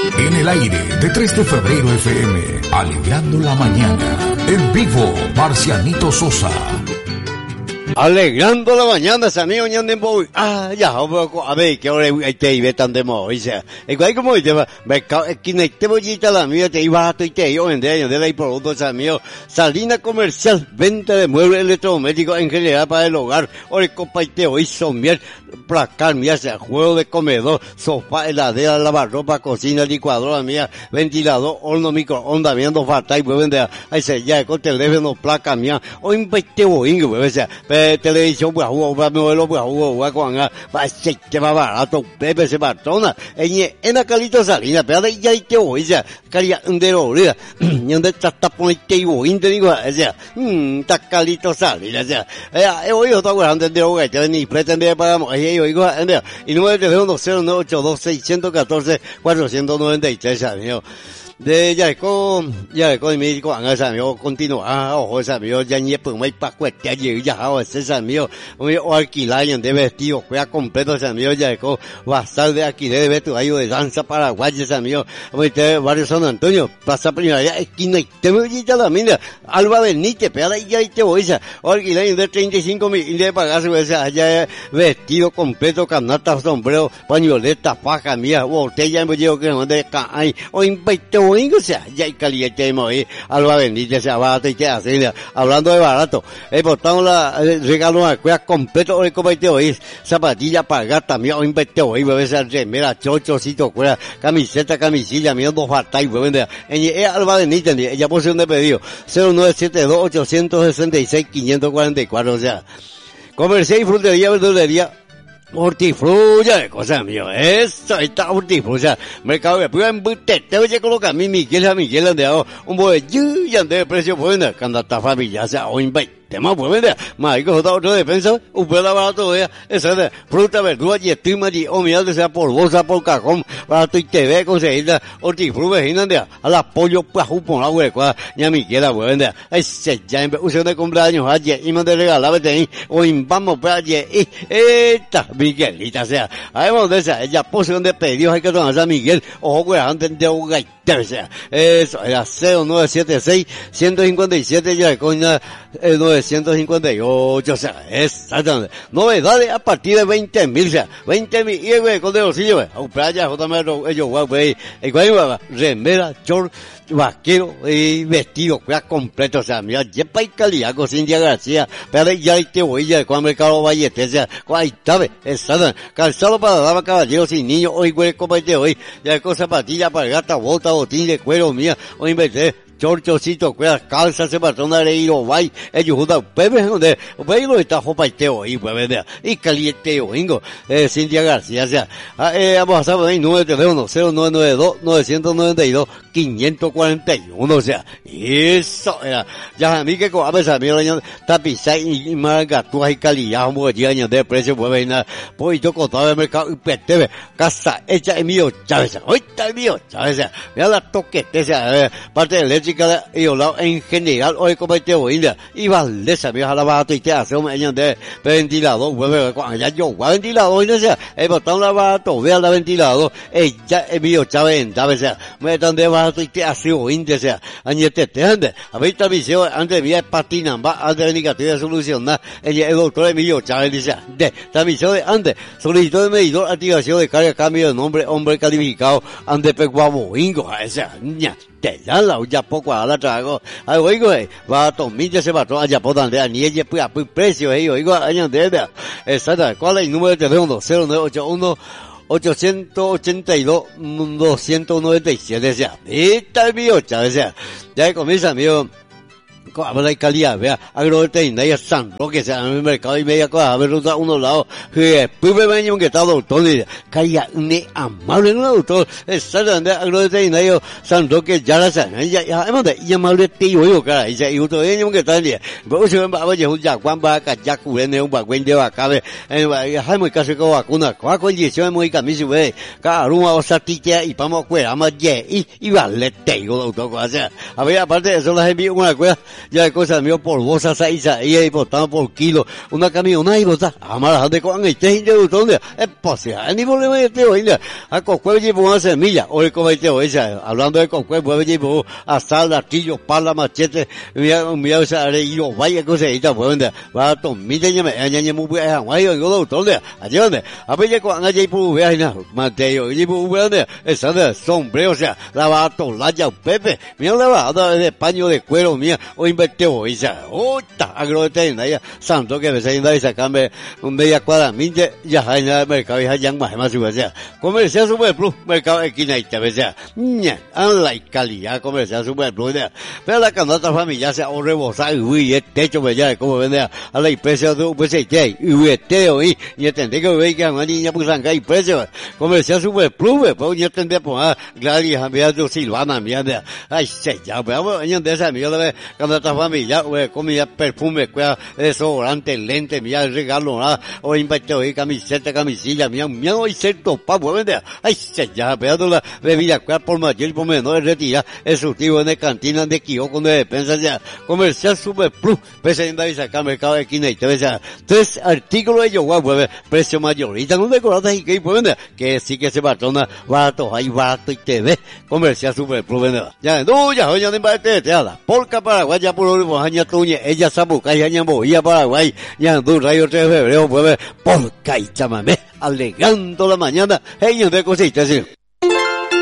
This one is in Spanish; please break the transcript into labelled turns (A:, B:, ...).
A: En el aire de 3 de febrero FM, alegrando la mañana. En vivo, Marcianito Sosa.
B: Alegrando la mañana, Samio Ñandembo. Ya, a ver, que ahora hay que ir tan de modo, o sea, igual como dice, mercado, te voy a la mía, te iba a tu y te yo vender, de ahí por otro, Samio. Salina comercial, venta de muebles electrodomésticos en general para el hogar, o el compaiteo y somier, placar, mía, sea, juego de comedor, sofá, heladera, lavarropa, cocina, licuadora, mía, ventilador, horno, microondas, viendo falta y pueden vender, ahí se ya, con teléfono, placa, mía, o inviteo, o sea, televisión, pues, modelo, pues, va a ser que va barato, Pepe se batona, en la calito salina, pero ahí ya hay que oír, ya, caría de orilla, y donde está poniendo y oír, te digo, o sea, está calito salina, o sea, he oído otra cosa antes de hoy, que ni pretende pagamos, y oigo, y número de teléfono 0982-614-493, amigo. De ya con y me dijo esa amigo continúa ojo esa amigo ya ni pues muy pa cuesta ya ese amigo o alquilar y de vestido juega completo ese amigo ya con basal de aquí de vestuario de danza paraguay ese amigo barrio San Antonio plaza primera esquina y te me dice la mina Alba Benítez pero ahí ya te voy a alquilar de 35.000 y de pagarse esa allá vestido completo canasta sombrero pañoleta faja mía botella me llevo que no de cae o invito o sea, ya hay calidad de morir, Alba Benítez, se barato y que hace, hablando de barato, portamos regalo a cueva completo, el combate hoy, zapatilla para gata, mía, o invente hoy, bebé, esa remera, chochocito, cueva, camiseta, camisilla, mía, dos batallas, bebé, Alba Benítez, ella posee un pedido, 0972-866-544, o sea, comercial y frutería, verdulería, hortifrulla de cosas mío, eso está hortifrulla, mercado de pura embute, te voy a colocar mi Miguel de abajo, un bolillo y ande de precio bueno, cuando está familia, sea, o invite. Tema pues vender, más que otro defensa, un pedazo barato de esa de fruta, verdura y estima y o mira sea por bolsa, por cajón, barato y TV conseguir hortifruta, vecina a la pollo pajú por la hueca, ni a Miguel pues vender, ese ya en uso de cumpleaños ayer y me de regalar vete o vamos para ayer y esta Miguelita sea, ahí vamos de esa, ella posee de pedidos hay que tomar a Miguel, ojo que antes de un gaiter sea, eso era 0976-157 ya coña 958, o sea, exactamente. Novedades a partir de 20.000, o sea, 20.000, y güey, con de bolsillo, playa, ellos, güey, remera, short, vaquero, y vestido, completo, o sea, mira, yepa y calidad, con Cintia García, pero ya hay que voy, ya, con Mercado Vallete, o sea, ahí está, exactamente, calzado para damas, caballeros y niños, hoy, güey, compete hoy, ya con zapatilla para gata, bota, botín de cuero, mía, hoy inventé, chorchocito, cuerdas, calzas, se patrona de ir o vai, ellos judan, bebés, donde, lo está jopaiteo ahí, pues, ¿verdad? Y calienteo, ingo, Cintia García, o sea, vamos a saber ahí, número de teléfono, 0992-992-541, o sea, eso era, ya a mí que a veces a mí lo tapiza y margatúas y calidad, como que llegan de precio, pues, venga, pues, yo contaba el mercado, y petebe, casa hecha en mío, Chávez, hoy está el mío, Chávez, mira la toquete, o sea, parte de leche, y hablado en general hoy como te voy y Valdesa me a la bata y te hace un año de ventilador cuando ya yo ventilador y no sea botón la bata vea la ventilador ya es mío Chávez sea me están de bata y te hace un sea añete te ande a ver esta visión antes de patina va antes de negativa solucionar el doctor Emilio Chávez dice de esta visión de antes solicitó de medidor activación de carga cambio de nombre hombre calificado ande peguabo ingo esa ña te ya la ya poco a la trago ay oigo va a tomar se va a ya por donde ni ella pues a precio oigo año de exacto cuál es el número de teléfono 0981 882-297, sea, esta es mío, Chávez, sea, ya comienza, amigo, habla de calidad, vea, agroveterinaria San Roque, sea, en el mercado y media cosa, a ver, ruta unos lados, después me venía un que está doctor, y calidad, ne amable, no doctor, exactamente, agroveterinario San Roque, ya la saben, ya, y amable tío, yo, cara, y usted viene un que está en día, pero si ven, oye, un yacuán, vaca, ya curene, un bagüen de vacabe, hay muy casi con vacuna, con inyección, muy camisa, ve, cada ruma, o satilla, y vamos a cuera, más y vale, tío, doctor, o sea, a ver, aparte de eso, las envío una cuera, ya de cosas mío por bolsa saiza y ahí botando por kilo una camioneta y bota amara de con este gente donde es posible ni problema de teo ainda a cocuel llevo una semilla hoy como teo esa hablando de cocuel pues llevo hasta latrillo pala machete mira esa reído vaya cosa esta pues va a tomar ya muy buena guay yo donde allá donde a ver con allá por veana mateo y por veana esa de sombrero o sea lavato la ya pepe mira lavado de paño de cuero mía o inverteo esa ota agrote ya santo que me saliendo esa cambia un media cuadra minte ya hay en el mercado ya yang más o sea comercial super plus mercado esquina y te sea ña la calidad comercial super plus pero la canasta familia se ahorre bosa y el techo me ya como vende a la precio de pues este y este hoy y entender que ve que a una niña pues anga y precio comercial super plus pues yo entender pues Gladys había de Silvana mía de ay se ya pero yo de esa mía de canasta familia comida perfume desodorante lente mía regalo o invento y camisilla mía y cierto pavo vende ay se ya pero la bebida por mayor por menor retira es surtido en cantina de kiosco de despensa ya comercial super plus pese en esa acá mercado de esquina y te ves tres artículos de yoga precio mayorita no decoradas y que pueden que sí que se patrona barato hay barato y te ve comercial super plus vende ya no ya hoy ya no te da polka Paraguay ya por los años tuñe ella sabuca y año boía Paraguay ya no rayo 3 de febrero pues polka y chamamé alegando la mañana ella de cositas sí